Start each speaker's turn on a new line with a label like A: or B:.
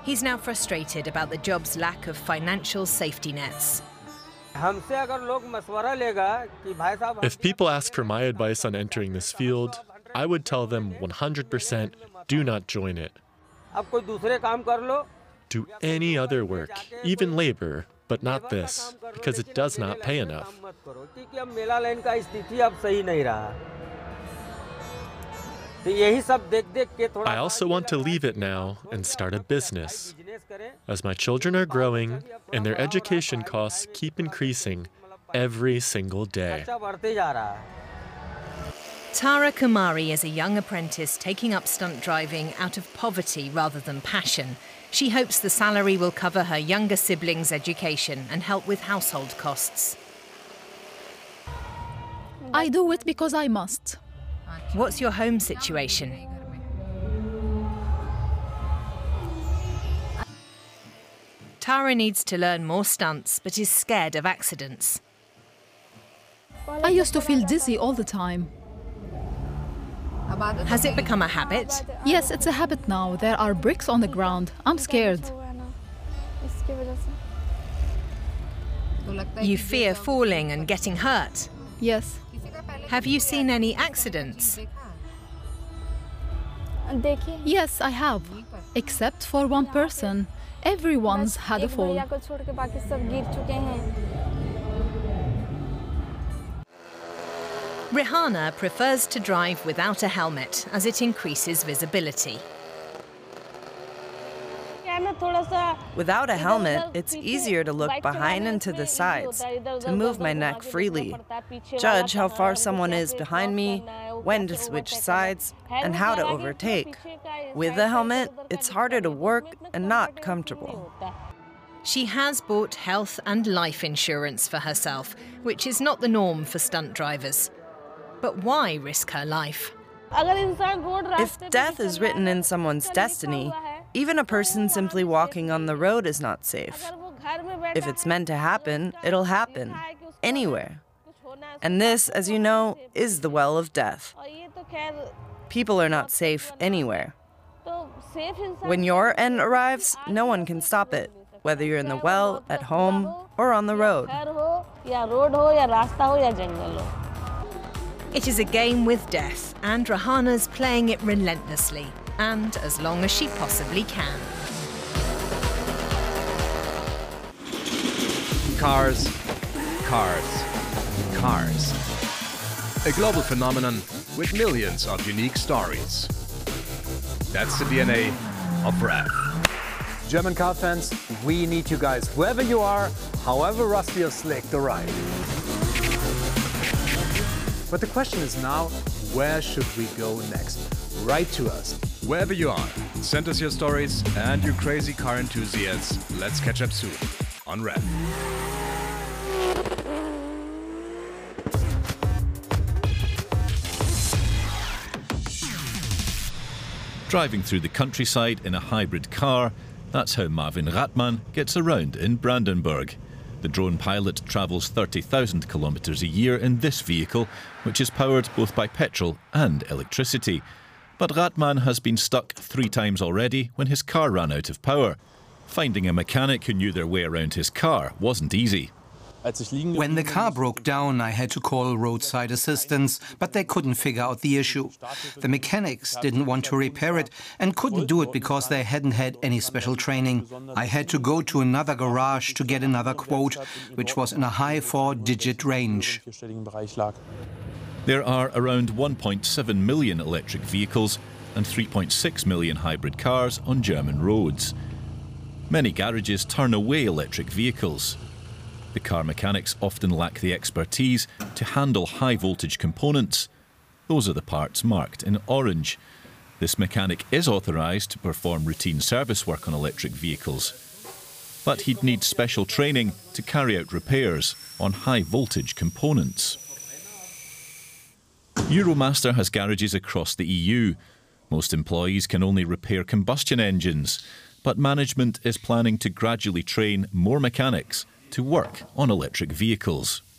A: He's now frustrated about the job's lack of financial safety nets.
B: If people ask for my advice on entering this field, I would tell them 100% do not join it. Do any other work, even labor, but not this, because it does not pay enough. I also want to leave it now and start a business. As my children are growing and their education costs keep increasing every single day.
A: Tara Kumari is a young apprentice taking up stunt driving out of poverty rather than passion. She hopes the salary will cover her younger siblings' education and help with household costs.
C: I do it because I must.
A: What's your home situation? Tara needs to learn more stunts, but is scared of accidents.
C: I used to feel dizzy all the time.
A: Has it become a habit?
C: Yes, it's a habit now. There are bricks on the ground. I'm scared.
A: You fear falling and getting hurt.
C: Yes.
A: Have you seen any accidents?
C: Yes, I have. Except for one person. Everyone's had a fall.
A: Rihanna prefers to drive without a helmet as it increases visibility.
D: Without a helmet, it's easier to look behind and to the sides, to move my neck freely, judge how far someone is behind me, when to switch sides, and how to overtake. With a helmet, it's harder to work and not comfortable.
A: She has bought health and life insurance for herself, which is not the norm for stunt drivers. But why risk her life?
D: If death is written in someone's destiny, even a person simply walking on the road is not safe. If it's meant to happen, it'll happen, anywhere. And this, as you know, is the well of death. People are not safe anywhere. When your end arrives, no one can stop it, whether you're in the well, at home, or on the road.
A: It is a game with death, and Rihanna's playing it relentlessly, and as long as she possibly can.
E: Cars, cars, cars. A global phenomenon with millions of unique stories. That's the DNA of REV.
F: German car fans, we need you guys, wherever you are, however rusty or slick the ride. But the question is now, where should we go next? Write to us.
E: Wherever you are, send us your stories and your crazy car enthusiasts. Let's catch up soon on REV.
G: Driving through the countryside in a hybrid car, that's how Marvin Ratman gets around in Brandenburg. The drone pilot travels 30,000 kilometres a year in this vehicle, which is powered both by petrol and electricity. But Ratman has been stuck 3 times already when his car ran out of power. Finding a mechanic who knew their way around his car wasn't easy.
H: When the car broke down, I had to call roadside assistance, but they couldn't figure out the issue. The mechanics didn't want to repair it and couldn't do it because they hadn't had any special training. I had to go to another garage to get another quote, which was in a high 4-digit range.
G: There are around 1.7 million electric vehicles and 3.6 million hybrid cars on German roads. Many garages turn away electric vehicles. The car mechanics often lack the expertise to handle high-voltage components. Those are the parts marked in orange. This mechanic is authorised to perform routine service work on electric vehicles. But he'd need special training to carry out repairs on high-voltage components. Euromaster has garages across the EU. Most employees can only repair combustion engines, but management is planning to gradually train more mechanics to work on electric vehicles.